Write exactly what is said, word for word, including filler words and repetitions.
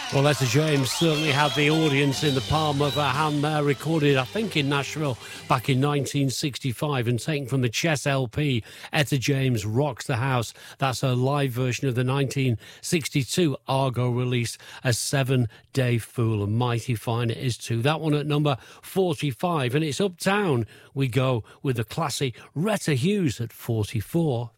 Well, Etta James certainly had the audience in the palm of her hand there, recorded, I think, in Nashville back in nineteen sixty-five and taken from the Chess L P, Etta James Rocks the House. That's her live version of the nineteen sixty-two Argo release, A Seven-Day Fool, and mighty fine it is too. That one at number forty-five, and it's uptown we go with the classy Retta Hughes at forty-four.